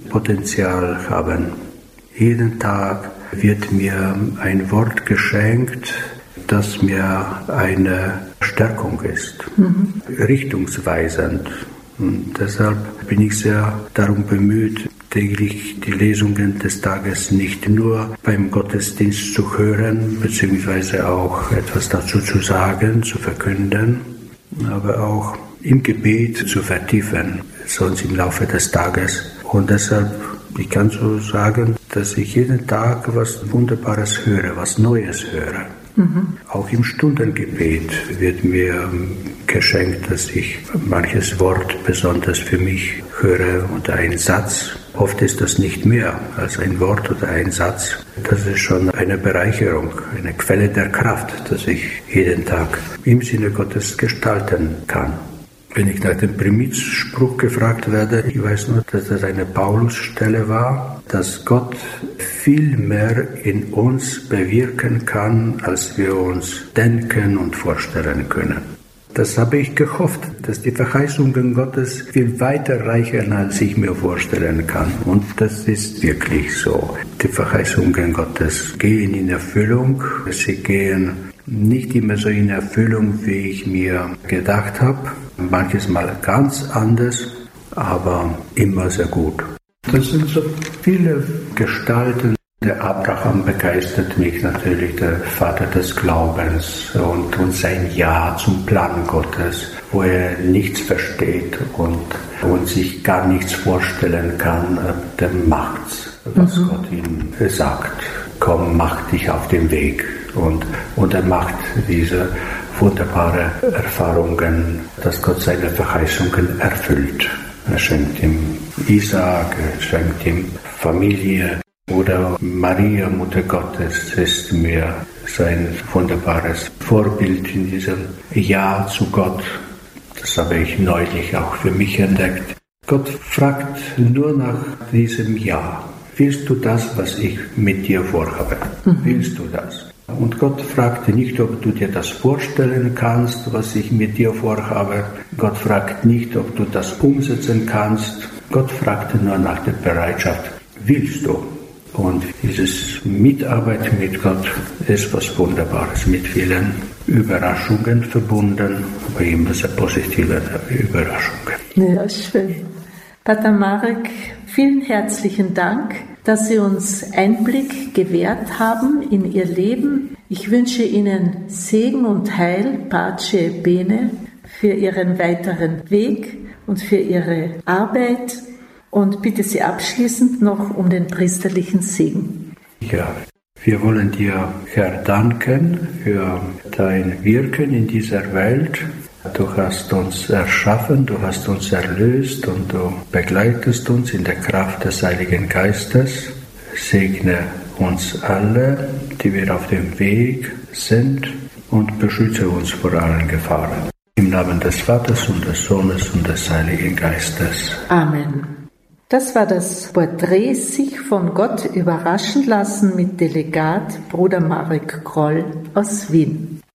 Potenzial haben. Jeden Tag wird mir ein Wort geschenkt, das mir eine Stärkung ist, richtungsweisend. Und deshalb bin ich sehr darum bemüht, täglich die Lesungen des Tages nicht nur beim Gottesdienst zu hören, beziehungsweise auch etwas dazu zu sagen, zu verkünden, aber auch im Gebet zu vertiefen, sonst im Laufe des Tages. Und deshalb, ich kann so sagen, dass ich jeden Tag was Wunderbares höre, was Neues höre. Auch im Stundengebet wird mir geschenkt, dass ich manches Wort besonders für mich höre oder einen Satz. Oft ist das nicht mehr als ein Wort oder ein Satz. Das ist schon eine Bereicherung, eine Quelle der Kraft, dass ich jeden Tag im Sinne Gottes gestalten kann. Wenn ich nach dem Primizspruch gefragt werde, ich weiß nur, dass das eine Paulusstelle war, dass Gott viel mehr in uns bewirken kann, als wir uns denken und vorstellen können. Das habe ich gehofft, dass die Verheißungen Gottes viel weiter reichen, als ich mir vorstellen kann. Und das ist wirklich so. Die Verheißungen Gottes gehen in Erfüllung. Sie gehen nicht immer so in Erfüllung, wie ich mir gedacht habe. Manches Mal ganz anders, aber immer sehr gut. Das sind so viele Gestalten. Der Abraham begeistert mich natürlich, der Vater des Glaubens und sein Ja zum Plan Gottes, wo er nichts versteht und sich gar nichts vorstellen kann, der macht's, was Gott ihm sagt. Komm, mach dich auf den Weg. Und er macht diese wunderbare Erfahrungen, dass Gott seine Verheißungen erfüllt. Er schenkt ihm Isaak, er schenkt ihm Familie. Oder Maria, Mutter Gottes, ist mir so ein wunderbares Vorbild in diesem Ja zu Gott. Das habe ich neulich auch für mich entdeckt. Gott fragt nur nach diesem Ja. Willst du das, was ich mit dir vorhabe? Willst du das? Und Gott fragte nicht, ob du dir das vorstellen kannst, was ich mit dir vorhabe. Gott fragt nicht, ob du das umsetzen kannst. Gott fragte nur nach der Bereitschaft. Willst du? Und dieses Mitarbeit mit Gott ist was Wunderbares, mit vielen Überraschungen verbunden, aber immer sehr positive Überraschungen. Ja, schön. Pater Marek, vielen herzlichen Dank, dass Sie uns Einblick gewährt haben in Ihr Leben. Ich wünsche Ihnen Segen und Heil, Pace e Bene, für Ihren weiteren Weg und für Ihre Arbeit. Und bitte Sie abschließend noch um den priesterlichen Segen. Ja, wir wollen dir, Herr, danken für dein Wirken in dieser Welt. Du hast uns erschaffen, du hast uns erlöst und du begleitest uns in der Kraft des Heiligen Geistes. Segne uns alle, die wir auf dem Weg sind, und beschütze uns vor allen Gefahren. Im Namen des Vaters und des Sohnes und des Heiligen Geistes. Amen. Das war das Porträt Sich von Gott überraschen lassen mit Delegat Bruder Marek Groll aus Wien.